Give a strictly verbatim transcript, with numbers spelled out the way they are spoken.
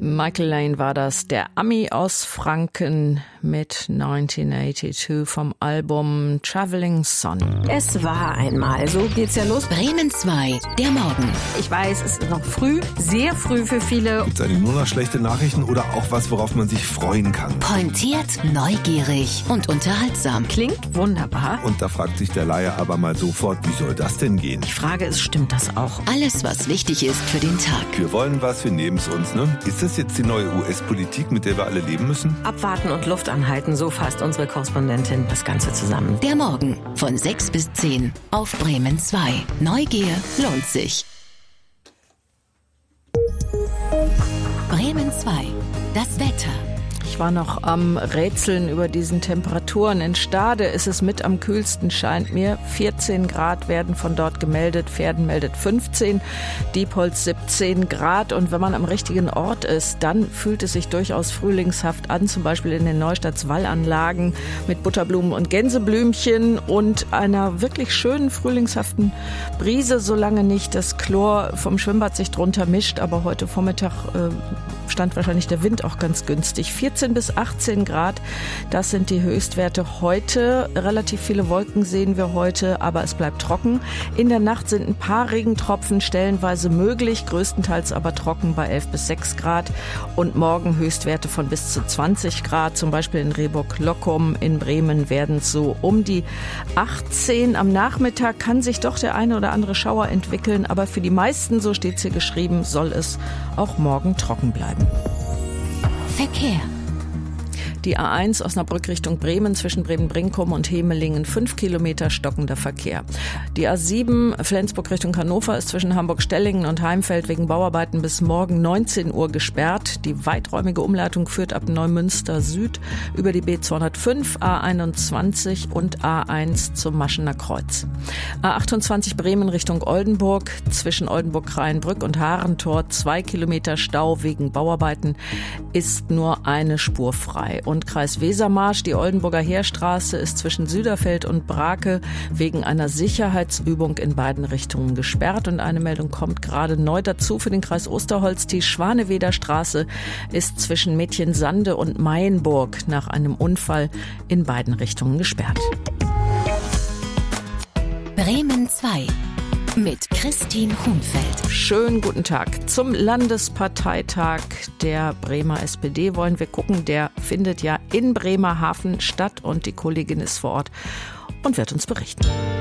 Michael Lane war das, der Ami aus Franken mit neunzehnhundertzweiundachtzig vom Album Traveling Son. Es war einmal, so geht's ja los. Bremen zwei, der Morgen. Ich weiß, es ist noch früh, sehr früh für viele. Gibt es eigentlich nur noch schlechte Nachrichten oder auch was, worauf man sich freuen kann? Pointiert, neugierig und unterhaltsam. Klingt wunderbar. Und da fragt sich der Laie aber mal sofort, wie soll das denn gehen? Die Frage ist, stimmt das auch? Alles, was wichtig ist für den Tag. Wir wollen was, wir nehmen es uns, ne? Ist das jetzt die neue U S-Politik, mit der wir alle leben müssen? Abwarten und Luft anhalten, so fasst unsere Korrespondentin das Ganze zusammen. Der Morgen von sechs bis zehn auf Bremen zwei. Neugier lohnt sich. Bremen zwei. Das Wetter. Ich war noch am Rätseln über diesen Temperaturen. In Stade ist es mit am kühlsten, scheint mir. vierzehn Grad werden von dort gemeldet. Pferden meldet fünfzehn, Diepholz siebzehn Grad. Und wenn man am richtigen Ort ist, dann fühlt es sich durchaus frühlingshaft an. Zum Beispiel in den Neustadts-Wallanlagen mit Butterblumen und Gänseblümchen und einer wirklich schönen frühlingshaften Brise, solange nicht das Chlor vom Schwimmbad sich drunter mischt. Aber heute Vormittag äh, stand wahrscheinlich der Wind auch ganz günstig. vierzehn bis achtzehn Grad, das sind die Höchstwerte heute. Relativ viele Wolken sehen wir heute, aber es bleibt trocken. In der Nacht sind ein paar Regentropfen stellenweise möglich, größtenteils aber trocken bei elf bis sechs Grad. Und morgen Höchstwerte von bis zu zwanzig Grad, zum Beispiel in Rehburg-Lockum. In Bremen werden es so um die achtzehn. Am Nachmittag kann sich doch der eine oder andere Schauer entwickeln, aber für die meisten, so steht es hier geschrieben, soll es auch morgen trocken bleiben. Verkehr. Die A eins Osnabrück Richtung Bremen zwischen Bremen-Brinkum und Hemelingen, fünf Kilometer stockender Verkehr. Die A sieben Flensburg Richtung Hannover ist zwischen Hamburg-Stellingen und Heimfeld wegen Bauarbeiten bis morgen neunzehn Uhr gesperrt. Die weiträumige Umleitung führt ab Neumünster Süd über die B zweihundertfünf, A einundzwanzig und A eins zum Maschener Kreuz. A achtundzwanzig Bremen Richtung Oldenburg zwischen Oldenburg-Kraienbrück und Harentor, zwei Kilometer Stau wegen Bauarbeiten, ist nur eine Spur frei. Und Kreis Wesermarsch, die Oldenburger Heerstraße ist zwischen Süderfeld und Brake wegen einer Sicherheitsübung in beiden Richtungen gesperrt. Und eine Meldung kommt gerade neu dazu für den Kreis Osterholz. Die Schwaneweder Straße ist zwischen Mädchensande und Mayenburg nach einem Unfall in beiden Richtungen gesperrt. Bremen zwei. Mit Christine Hunfeld. Schönen guten Tag. Zum Landesparteitag der Bremer S P D wollen wir gucken. Der findet ja in Bremerhaven statt und die Kollegin ist vor Ort und wird uns berichten.